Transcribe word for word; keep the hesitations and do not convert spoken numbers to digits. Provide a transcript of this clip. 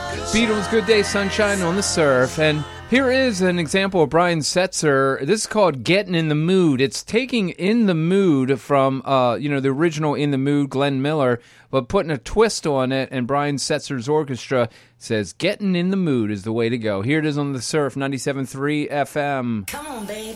Beatles, Good Day, Sunshine on the Surf. And here is an example of Brian Setzer. This is called Getting in the Mood. It's taking In the Mood from, uh, you know, the original In the Mood, Glenn Miller, but putting a twist on it, and Brian Setzer's orchestra says Getting in the Mood is the way to go. Here it is on the Surf, ninety-seven point three F M. Come on, baby.